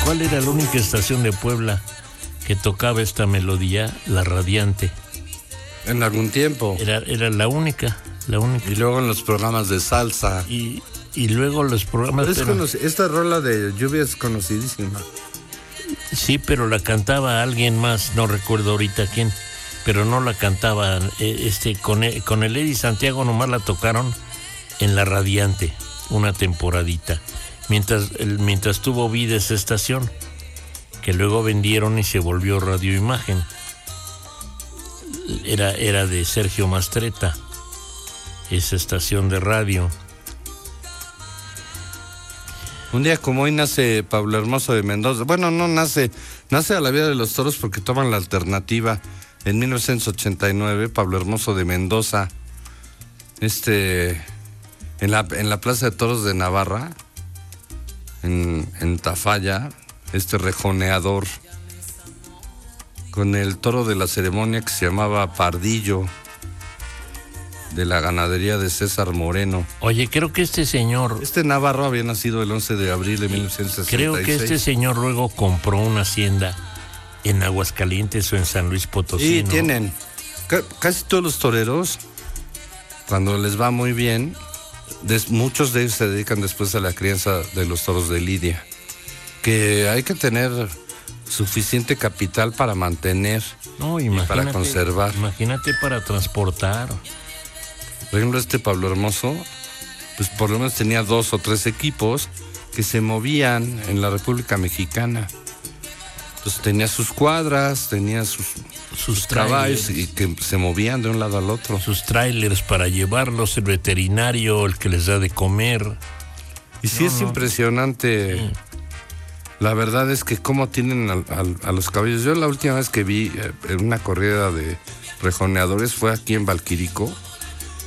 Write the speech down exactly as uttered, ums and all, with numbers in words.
¿Cuál era la única estación de Puebla que tocaba esta melodía? La Radiante. En algún tiempo. Era, era la única, la única. Y luego en los programas de salsa. Y, y luego los programas... Es pero, conoc- esta rola de Lluvia es conocidísima. sí, pero la cantaba alguien más, no recuerdo ahorita quién, pero no la cantaba, eh, este, con el, con el Eddie Santiago nomás la tocaron en La Radiante, una temporadita, mientras, el, mientras tuvo vida esa estación, que luego vendieron y se volvió Radio Imagen. Era, era de Sergio Mastretta, esa estación de radio. Un día como hoy nace Pablo Hermoso de Mendoza. Bueno, no nace, nace a la vida de los toros porque toman la alternativa. En mil novecientos ochenta y nueve, Pablo Hermoso de Mendoza, este, en la, en la Plaza de Toros de Navarra, en, en Tafalla, este rejoneador, con el toro de la ceremonia que se llamaba Pardillo, de la ganadería de César Moreno. Oye, creo que este señor... Este Navarro había nacido el once de abril de mil novecientos sesenta y seis. Creo que este señor luego compró una hacienda en Aguascalientes o en San Luis Potosí. Sí, ¿no? tienen. C- casi todos los toreros, cuando les va muy bien, des- muchos de ellos se dedican después a la crianza de los toros de lidia. Que hay que tener suficiente capital para mantener No, y imagínate, para conservar. Imagínate para transportar. Por ejemplo, este Pablo Hermoso, pues por lo menos tenía dos o tres equipos que se movían en la República Mexicana. Entonces tenía sus cuadras, tenía sus, Sus, sus caballos y que se movían de un lado al otro. sus trailers para llevarlos, el veterinario, el que les da de comer. Y sí No, es no. impresionante. Sí. La verdad es que cómo tienen al- al- a los caballos. Yo la última vez que vi eh, en una corrida de rejoneadores fue aquí en Valquirico.